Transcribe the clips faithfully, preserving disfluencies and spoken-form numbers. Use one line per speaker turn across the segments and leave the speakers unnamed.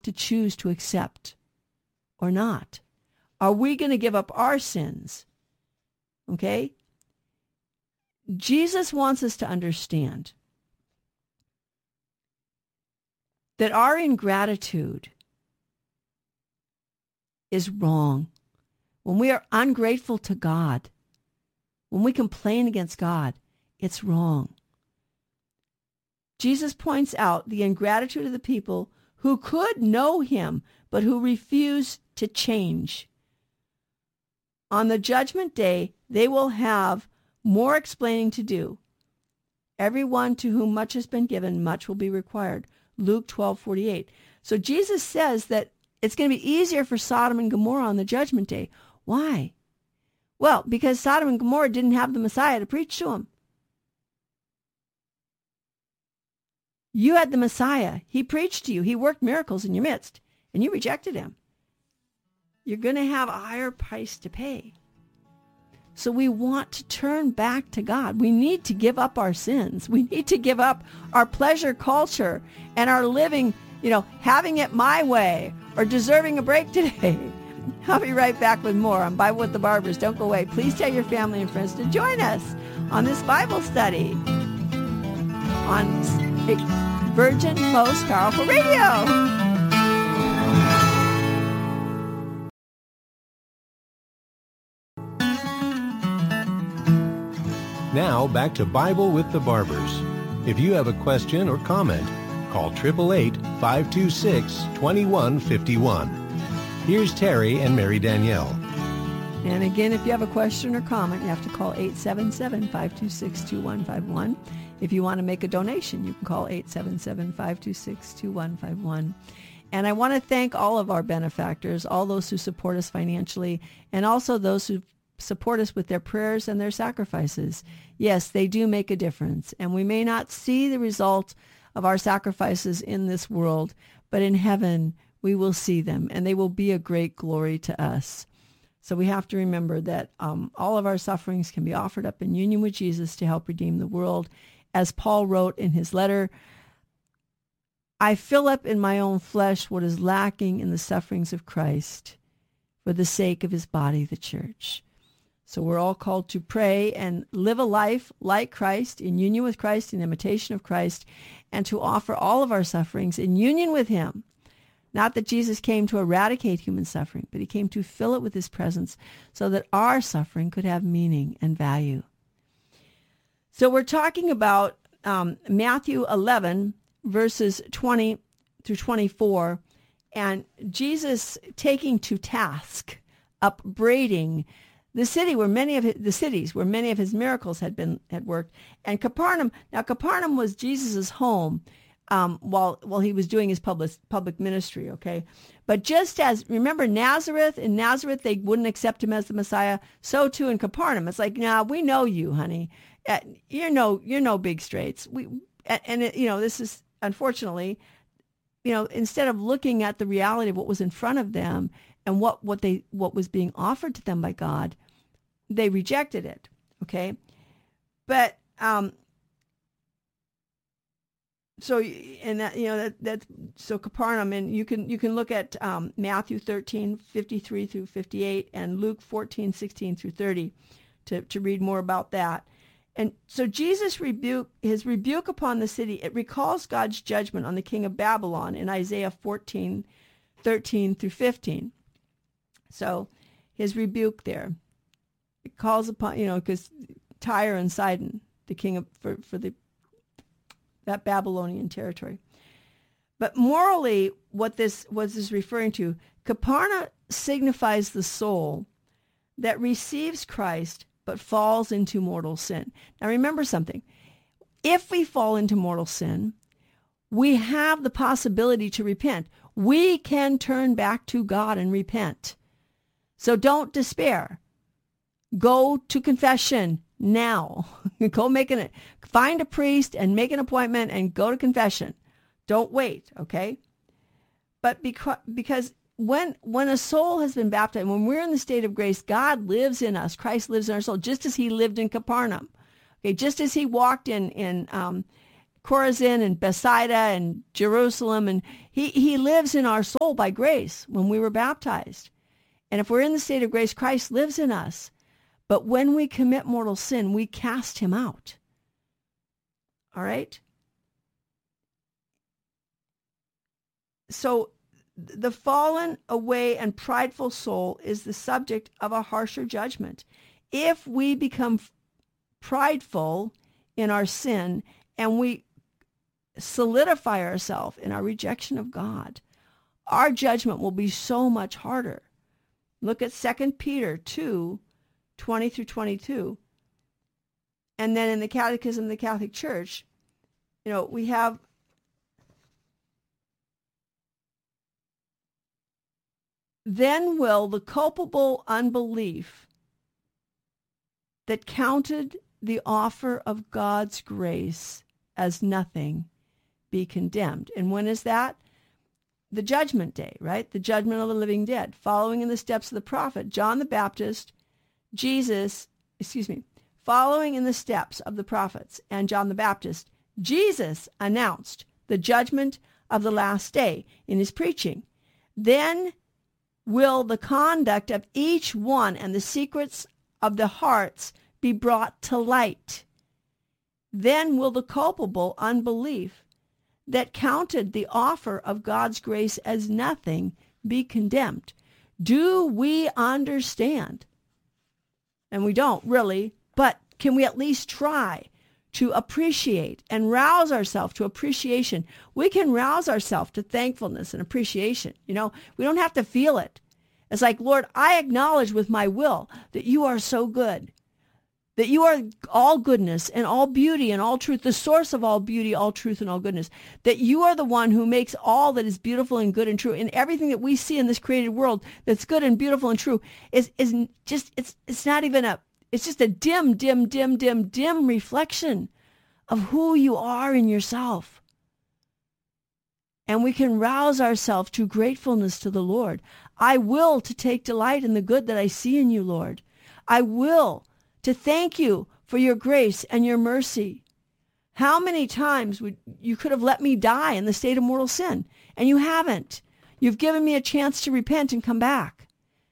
to choose to accept or not? Are we going to give up our sins? Okay? Jesus wants us to understand that our ingratitude is wrong. When we are ungrateful to God, when we complain against God, it's wrong. Jesus points out the ingratitude of the people who could know him, but who refuse to change. On the judgment day, they will have more explaining to do. Everyone to whom much has been given, much will be required. Luke twelve forty-eight. So Jesus says that it's going to be easier for Sodom and Gomorrah on the judgment day. Why? Well, because Sodom and Gomorrah didn't have the Messiah to preach to them. You had the Messiah. He preached to you. He worked miracles in your midst, and you rejected him. You're going to have a higher price to pay. So we want to turn back to God. We need to give up our sins. We need to give up our pleasure culture and our living, you know, having it my way or deserving a break today. I'll be right back with more on Bible with the Barbers. Don't go away. Please tell your family and friends to join us on this Bible study on Virgin Most Powerful Radio.
Now, back to Bible with the Barbers. If you have a question or comment, call eight eight eight, five two six, two one five one. Here's Terry and Mary Danielle.
And again, if you have a question or comment, you have to call eight seven seven, five two six, two one five one. If you want to make a donation, you can call eight seven seven, five two six, two one five one. And I want to thank all of our benefactors, all those who support us financially, and also those who support us with their prayers and their sacrifices. Yes, they do make a difference. And we may not see the result of our sacrifices in this world, but in heaven we will see them, and they will be a great glory to us. So we have to remember that um, all of our sufferings can be offered up in union with Jesus to help redeem the world. As Paul wrote in his letter, I fill up in my own flesh what is lacking in the sufferings of Christ for the sake of his body, the church. So we're all called to pray and live a life like Christ, in union with Christ, in imitation of Christ, and to offer all of our sufferings in union with him. Not that Jesus came to eradicate human suffering, but he came to fill it with his presence so that our suffering could have meaning and value. So we're talking about um, Matthew eleven, verses twenty through twenty-four, and Jesus taking to task, upbraiding the city where many of his, the cities where many of his miracles had been had worked, and Capernaum. Now Capernaum was Jesus's home um, while while he was doing his public public ministry. Okay, but just as remember Nazareth in Nazareth they wouldn't accept him as the Messiah. So too in Capernaum, it's like, nah, we know you, honey. Uh, you're no you're no big straits. We and, and it, you know this is unfortunately, you know, instead of looking at the reality of what was in front of them and what what they what was being offered to them by God, they rejected it. Okay, but um, so and that you know that that's so Capernaum, and you can you can look at um, Matthew thirteen fifty-three through fifty-eight and Luke fourteen sixteen through thirty to to read more about that. And so Jesus rebuke his rebuke upon the city. It recalls God's judgment on the king of Babylon in Isaiah fourteen thirteen through fifteen. So his rebuke there, it calls upon, you know, because Tyre and Sidon, the king of for, for the that Babylonian territory. But morally, what this was is referring to, Capernaum signifies the soul that receives Christ but falls into mortal sin. Now remember something. If we fall into mortal sin, we have the possibility to repent. We can turn back to God and repent. So don't despair. Go to confession now. Go make an, find a priest and make an appointment and go to confession. Don't wait, okay? But because, because When when a soul has been baptized, when we're in the state of grace, God lives in us. Christ lives in our soul, just as he lived in Capernaum. Okay, just as he walked in in um, Chorazin and Bethsaida and Jerusalem, and he, he lives in our soul by grace when we were baptized. And if we're in the state of grace, Christ lives in us. But when we commit mortal sin, we cast him out. All right? So the fallen, away, and prideful soul is the subject of a harsher judgment. If we become prideful in our sin and we solidify ourselves in our rejection of God, our judgment will be so much harder. Look at Second Peter two, twenty through twenty-two. And then in the Catechism of the Catholic Church, you know, we have then will the culpable unbelief that counted the offer of God's grace as nothing be condemned. And when is that? The judgment day, right? The judgment of the living dead. Following in the steps of the prophet, John the Baptist, Jesus, excuse me, following in the steps of the prophets and John the Baptist, Jesus announced the judgment of the last day in his preaching. Then will the conduct of each one and the secrets of the hearts be brought to light. Then will the culpable unbelief that counted the offer of God's grace as nothing be condemned. Do we understand? And we don't really, but can we at least try to appreciate and rouse ourselves to appreciation? We can rouse ourselves to thankfulness and appreciation. You know, we don't have to feel it. It's like, Lord, I acknowledge with my will that you are so good, that you are all goodness and all beauty and all truth, the source of all beauty, all truth, and all goodness, that you are the one who makes all that is beautiful and good and true. And everything that we see in this created world that's good and beautiful and true is, is just, it's, it's not even a, it's just a dim, dim, dim, dim, dim reflection of who you are in yourself. And we can rouse ourselves to gratefulness to the Lord. I will to take delight in the good that I see in you, Lord. I will to thank you for your grace and your mercy. How many times would you could have let me die in the state of mortal sin, and you haven't. You've given me a chance to repent and come back.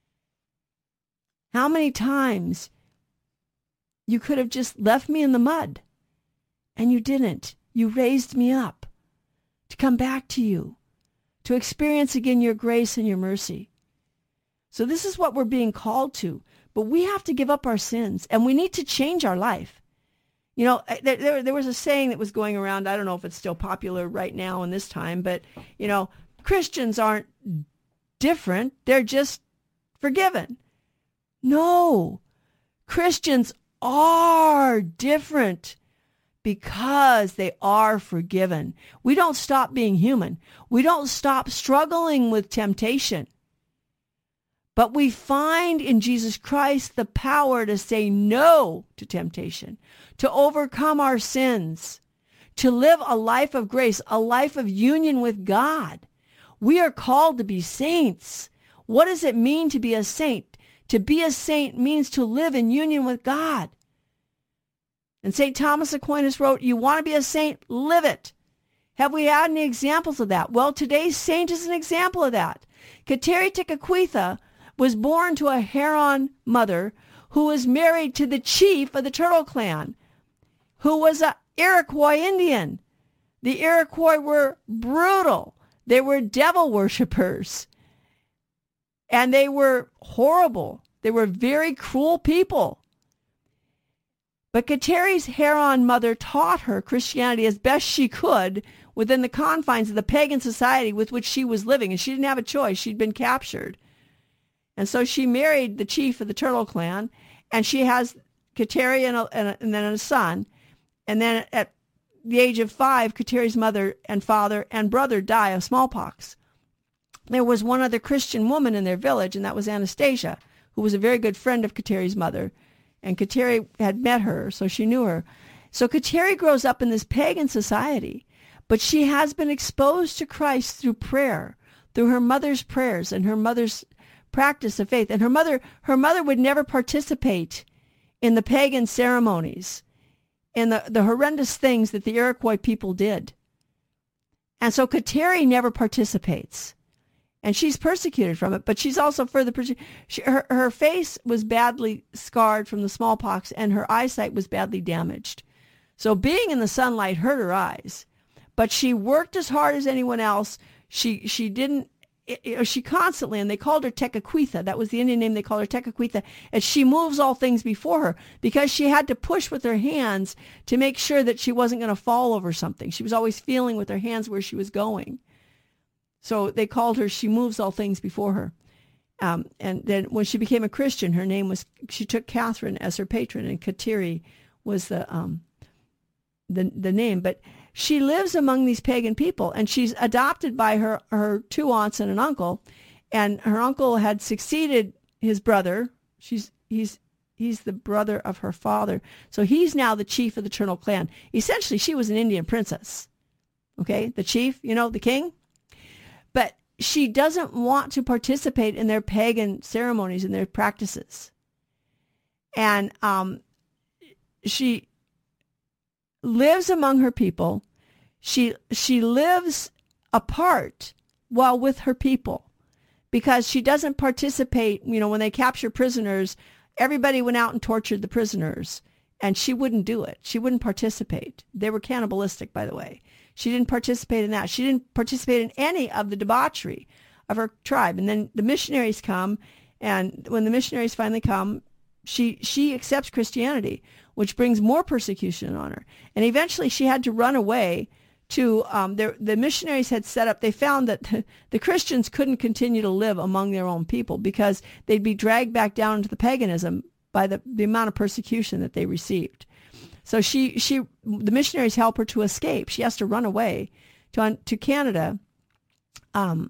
How many times you could have just left me in the mud, and you didn't. You raised me up to come back to you, to experience again your grace and your mercy. So this is what we're being called to. But we have to give up our sins, and we need to change our life. You know, there, there, there was a saying that was going around. I don't know if it's still popular right now in this time, but, you know, Christians aren't different. They're just forgiven. No, Christians are different because they are forgiven. We don't stop being human. We don't stop struggling with temptation. But we find in Jesus Christ the power to say no to temptation, to overcome our sins, to live a life of grace, a life of union with God. We are called to be saints. What does it mean to be a saint? To be a saint means to live in union with God. And Saint Thomas Aquinas wrote, you want to be a saint, live it. Have we had any examples of that? Well, today's saint is an example of that. Kateri Tekakwitha was born to a Huron mother who was married to the chief of the Turtle Clan, who was an Iroquois Indian. The Iroquois were brutal. They were devil worshippers. And they were horrible. They were very cruel people. But Kateri's Huron mother taught her Christianity as best she could within the confines of the pagan society with which she was living. And she didn't have a choice. She'd been captured. And so she married the chief of the Turtle Clan, and she has Kateri and, a, and, a, and then a son. And then at the age of five, Kateri's mother and father and brother die of smallpox. There was one other Christian woman in their village, and that was Anastasia, who was a very good friend of Kateri's mother. And Kateri had met her, so she knew her. So Kateri grows up in this pagan society, but she has been exposed to Christ through prayer, through her mother's prayers and her mother's practice of faith. And her mother, her mother would never participate in the pagan ceremonies. and the, the horrendous things that the Iroquois people did. And so Kateri never participates. And she's persecuted from it, but she's also further persecuted. She, her, her face was badly scarred from the smallpox, and her eyesight was badly damaged. So being in the sunlight hurt her eyes. But she worked as hard as anyone else. She she didn't, you know, she constantly, and they called her Tekakwitha. That was the Indian name. They called her Tekakwitha. And she moves all things before her because she had to push with her hands to make sure that she wasn't going to fall over something. She was always feeling with her hands where she was going. So they called her, she moves all things before her. Um, and then when she became a Christian, her name was, she took Catherine as her patron, and Kateri was the um, the the name. But she lives among these pagan people, and she's adopted by her, her two aunts and an uncle. And her uncle had succeeded his brother. She's he's he's the brother of her father. So he's now the chief of the Chernal clan. Essentially, she was an Indian princess. Okay, the chief, you know, the king. But she doesn't want to participate in their pagan ceremonies and their practices. And um, she lives among her people. She she lives apart while with her people because she doesn't participate. You know, when they capture prisoners, everybody went out and tortured the prisoners, and she wouldn't do it. She wouldn't participate. They were cannibalistic, by the way. She didn't participate in that. She didn't participate in any of the debauchery of her tribe. And then the missionaries come, and when the missionaries finally come, she she accepts Christianity, which brings more persecution on her. And eventually she had to run away to, um, the, the missionaries had set up, they found that the, the Christians couldn't continue to live among their own people because they'd be dragged back down into the paganism by the, the amount of persecution that they received. So she, she, the missionaries help her to escape. She has to run away to to Canada. Um,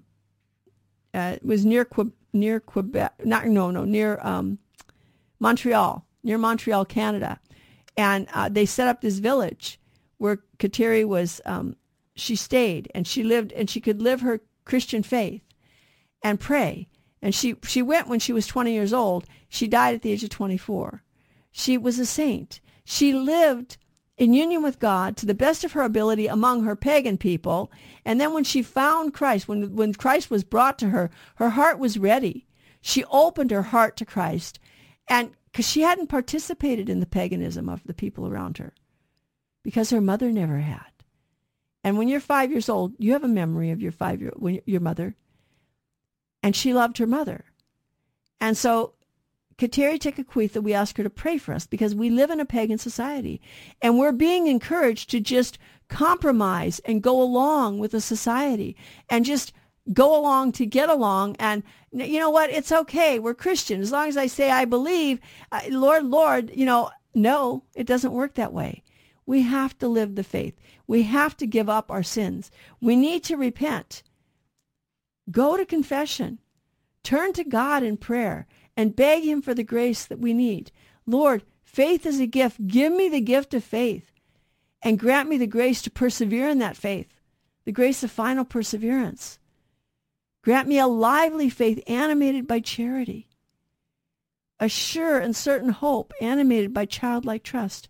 uh, it was near near Quebec, not no no near um, Montreal, near Montreal, Canada, and uh, they set up this village where Kateri was. Um, she stayed and she lived, and she could live her Christian faith and pray. And she she went when she was twenty years old. She died at the age of twenty-four. She was a saint. She lived in union with God to the best of her ability among her pagan people. And then when she found Christ, when, when Christ was brought to her, her heart was ready. She opened her heart to Christ, and because she hadn't participated in the paganism of the people around her, because her mother never had. And when you're five years old, you have a memory of your five-year when your mother, and she loved her mother. And so Kateri Tekakwitha, we ask her to pray for us because we live in a pagan society, and we're being encouraged to just compromise and go along with the society and just go along to get along. And you know what? It's okay. We're Christian. As long as I say I believe, uh, Lord, Lord, you know, no, it doesn't work that way. We have to live the faith. We have to give up our sins. We need to repent. Go to confession. Turn to God in prayer and beg him for the grace that we need. Lord, faith is a gift. Give me the gift of faith and grant me the grace to persevere in that faith, the grace of final perseverance. Grant me a lively faith animated by charity, a sure and certain hope animated by childlike trust,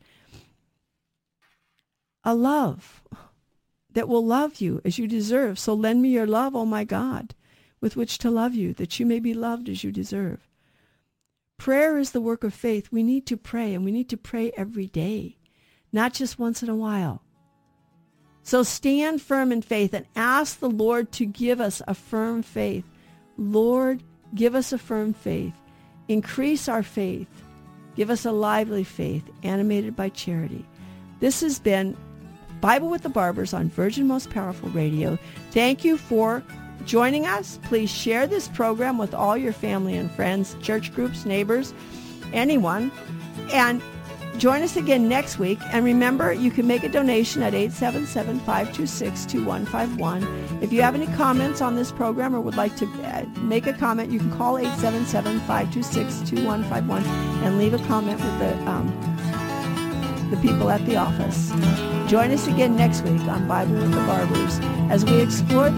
a love that will love you as you deserve. So lend me your love, O my God, with which to love you, that you may be loved as you deserve. Prayer is the work of faith. We need to pray, and we need to pray every day, not just once in a while. So stand firm in faith and ask the Lord to give us a firm faith. Lord, give us a firm faith. Increase our faith. Give us a lively faith animated by charity. This has been Bible with the Barbers on Virgin Most Powerful Radio. Thank you for joining us. Please share this program with all your family and friends, church groups, neighbors, anyone. And join us again next week. And remember, you can make a donation at eight seven seven, five two six, two one five one. If you have any comments on this program or would like to make a comment, you can call eight seven seven, five two six, two one five one and leave a comment with the, um, the people at the office. Join us again next week on Bible with the Barbers as we explore the